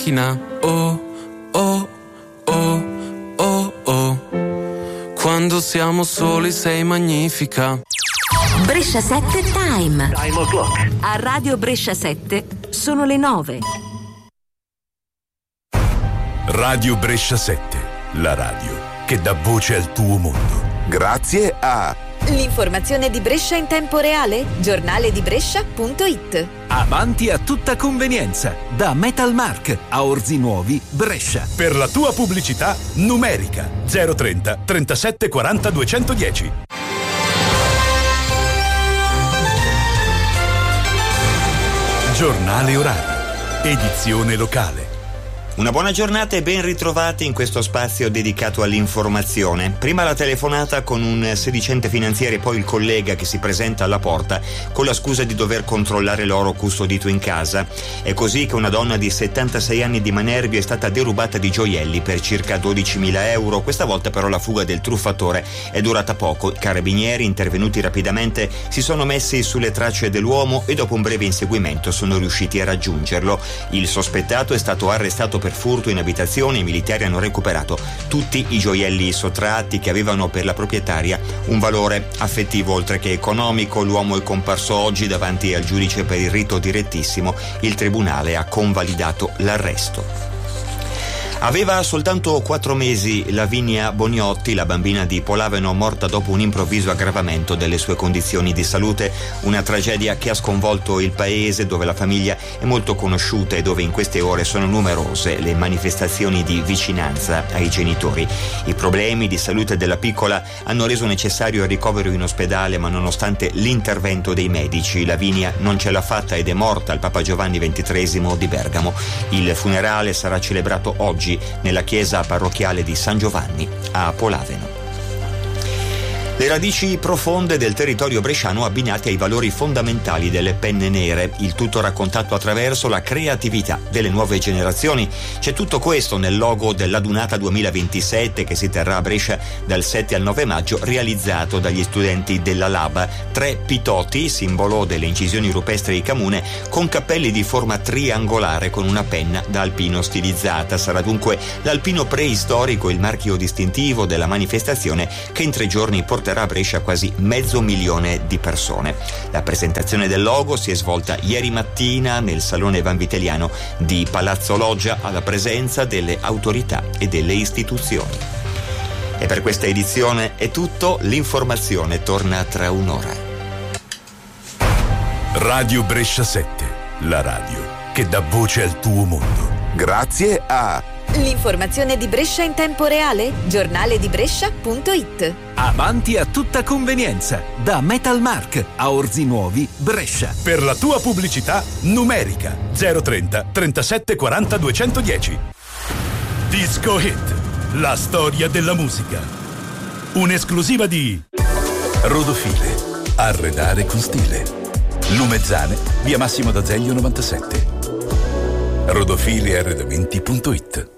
macchina. Oh, oh, oh, oh, oh. Quando siamo soli sei magnifica. Brescia 7 Time. Time o'clock. A Radio Brescia 7 sono le 9. Radio Brescia 7, la radio che dà voce al tuo mondo. Grazie a l'informazione di Brescia in tempo reale, giornale di Brescia.it. Avanti a tutta convenienza, da Metalmark a Orzi Nuovi, Brescia. Per la tua pubblicità numerica 030 37 40 210. Giornale orario, edizione locale. Una buona giornata e ben ritrovati in questo spazio dedicato all'informazione. Prima la telefonata con un sedicente finanziere e poi il collega che si presenta alla porta con la scusa di dover controllare l'oro custodito in casa. È così che una donna di 76 anni di Manerbio è stata derubata di gioielli per circa 12.000 euro. Questa volta però la fuga del truffatore è durata poco. I carabinieri, intervenuti rapidamente, si sono messi sulle tracce dell'uomo e dopo un breve inseguimento sono riusciti a raggiungerlo. Il sospettato è stato arrestato per furto in abitazione. I militari hanno recuperato tutti i gioielli sottratti che avevano per la proprietaria un valore affettivo oltre che economico. L'uomo è comparso oggi davanti al giudice per il rito direttissimo. Il tribunale ha convalidato l'arresto. Aveva soltanto 4 mesi Lavinia Boniotti, la bambina di Polaveno, morta dopo un improvviso aggravamento delle sue condizioni di salute. Una tragedia che ha sconvolto il paese, dove la famiglia è molto conosciuta e dove in queste ore sono numerose le manifestazioni di vicinanza ai genitori. I problemi di salute della piccola hanno reso necessario il ricovero in ospedale, ma nonostante l'intervento dei medici, Lavinia non ce l'ha fatta ed è morta al Papa Giovanni XXIII di Bergamo. Il funerale sarà celebrato oggi nella chiesa parrocchiale di San Giovanni a Polaveno. Le radici profonde del territorio bresciano abbinate ai valori fondamentali delle penne nere, il tutto raccontato attraverso la creatività delle nuove generazioni. C'è tutto questo nel logo dell'Adunata 2027 che si terrà a Brescia dal 7 al 9 maggio, realizzato dagli studenti della Laba. 3 pitoti, simbolo delle incisioni rupestri di Camune, con cappelli di forma triangolare con una penna da alpino stilizzata. Sarà dunque l'alpino preistorico il marchio distintivo della manifestazione, che in 3 giorni porterà a Brescia quasi 500.000 di persone. La presentazione del logo si è svolta ieri mattina nel Salone Vanvitelliano di Palazzo Loggia, alla presenza delle autorità e delle istituzioni. E per questa edizione è tutto, l'informazione torna tra un'ora. Radio Brescia 7, la radio che dà voce al tuo mondo. Grazie a l'informazione di Brescia in tempo reale, giornale di Brescia.it. Avanti a tutta convenienza, da Metalmark a Orzi Nuovi, Brescia. Per la tua pubblicità numerica 030 37 40 210. Disco Hit, la storia della musica. Un'esclusiva di Rodofile, arredare con stile. Lumezzane, via Massimo d'Azeglio 97. Rodofiliarredamenti.it.